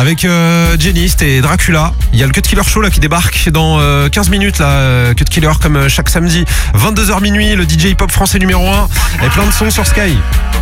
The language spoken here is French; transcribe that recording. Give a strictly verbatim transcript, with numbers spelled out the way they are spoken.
avec euh, Genist et Dracula. Il y a le Cut Killer Show là qui débarque dans euh, quinze minutes là. euh, Cut Killer comme euh, chaque samedi, vingt-deux heures minuit, le D J hip-hop français numéro un et plein de sons sur Sky.